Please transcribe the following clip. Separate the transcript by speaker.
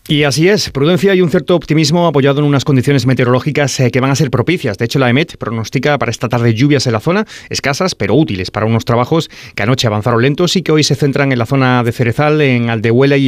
Speaker 1: Y así es, prudencia y un cierto optimismo apoyado en unas condiciones meteorológicas que van a ser propicias. De hecho, la EMET pronostica para esta tarde lluvias en la zona, escasas pero útiles para unos trabajos que anoche avanzaron lentos y que hoy se centran en la zona de Cerezal, en Aldehuela y